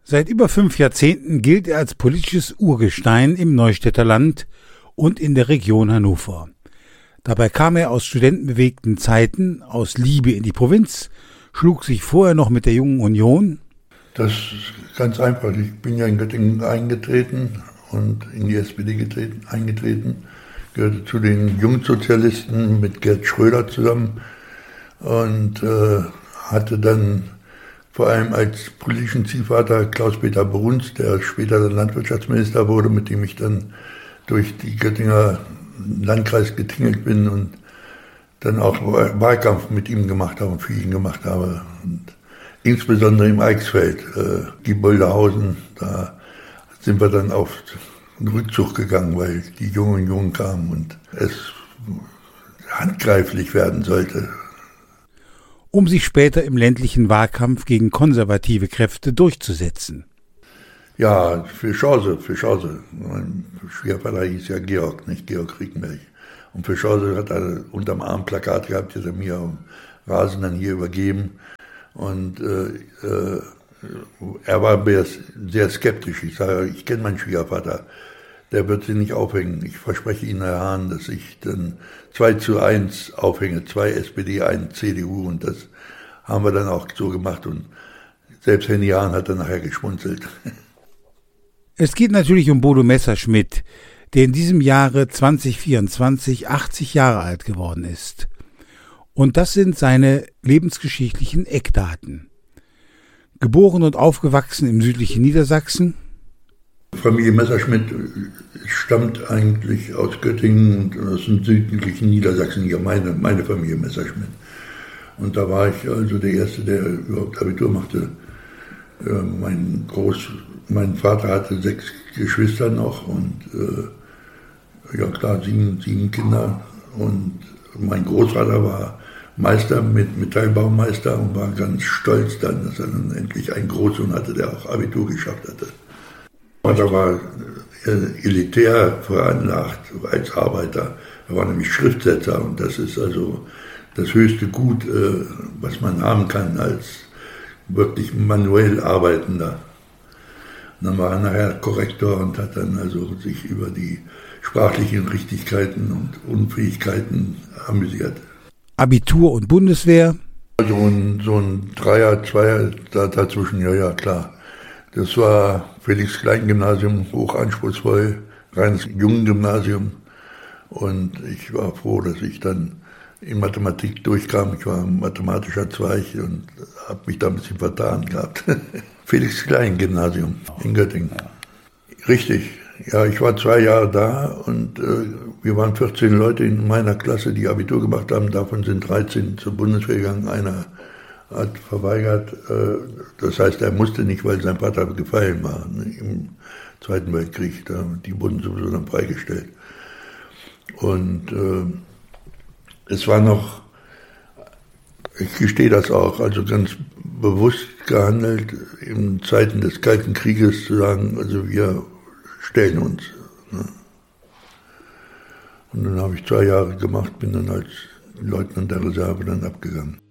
Seit über 5 Jahrzehnten gilt er als politisches Urgestein im Neustädter Land und in der Region Hannover. Dabei kam er aus studentenbewegten Zeiten, aus Liebe in die Provinz, schlug sich vorher noch mit der Jungen Union. Das ist ganz einfach. Ich bin ja in Göttingen eingetreten und in die SPD eingetreten, gehörte zu den Jungsozialisten mit Gerd Schröder zusammen und hatte dann vor allem als politischen Ziehvater Klaus-Peter Bruns, der später dann Landwirtschaftsminister wurde, mit dem ich dann durch die Göttinger Landkreis getingelt bin und dann auch Wahlkampf mit ihm gemacht habe und für ihn gemacht habe. Und insbesondere im Eichsfeld, Gieboldehausen, da sind wir dann auf den Rückzug gegangen, weil die Jungen kamen und es handgreiflich werden sollte. Um sich später im ländlichen Wahlkampf gegen konservative Kräfte durchzusetzen. Ja, für Chance. Mein Schwiegervater hieß ja Georg, nicht Georg Riekenberg. Und für Chance hat er unterm Arm Plakat gehabt, das er mir am Rasen dann hier übergeben. Und er war sehr skeptisch. Ich sage, ich kenne meinen Schwiegervater, der wird sie nicht aufhängen. Ich verspreche Ihnen, Herr Hahn, dass ich dann 2:1 aufhänge, 2 SPD, 1 CDU. Und das haben wir dann auch so gemacht. Und selbst Henny Hahn hat dann nachher geschmunzelt. Es geht natürlich um Bodo Messerschmidt, der in diesem Jahre 2024 80 Jahre alt geworden ist. Und das sind seine lebensgeschichtlichen Eckdaten. Geboren und aufgewachsen im südlichen Niedersachsen. Familie Messerschmidt stammt eigentlich aus Göttingen und aus dem südlichen Niedersachsen, ja meine Familie Messerschmidt. Und da war ich also der Erste, der überhaupt Abitur machte. Mein Vater hatte 6 Geschwister noch und ja klar, 7 Kinder. Und mein Großvater war Meister, Metallbaumeister und war ganz stolz dann, dass er dann endlich einen Großsohn hatte, der auch Abitur geschafft hatte. Mein Vater war elitär veranlagt als Arbeiter. Er war nämlich Schriftsetzer und das ist also das höchste Gut, was man haben kann als wirklich manuell Arbeitender. Und dann war er nachher Korrektor und hat dann also sich über die sprachlichen Richtigkeiten und Unfähigkeiten amüsiert. Abitur und Bundeswehr? So ein Dreier, Zweier dazwischen, ja klar. Das war Felix-Klein-Gymnasium, hochanspruchsvoll, reines Jungengymnasium. Und ich war froh, dass ich dann in Mathematik durchkam. Ich war ein mathematischer Zweig und habe mich da ein bisschen vertan gehabt. Felix-Klein-Gymnasium in Göttingen. Richtig. Ja, ich war 2 Jahre da und wir waren 14 Leute in meiner Klasse, die Abitur gemacht haben. Davon sind 13 zur Bundeswehr gegangen. Einer hat verweigert. Das heißt, er musste nicht, weil sein Vater gefallen war im Zweiten Weltkrieg. Die wurden sowieso dann freigestellt. Und es war noch, ich gestehe das auch, also ganz bewusst gehandelt, in Zeiten des Kalten Krieges zu sagen, also wir stellen uns. Ne? Und dann habe ich 2 Jahre gemacht, bin dann als Leutnant der Reserve dann abgegangen.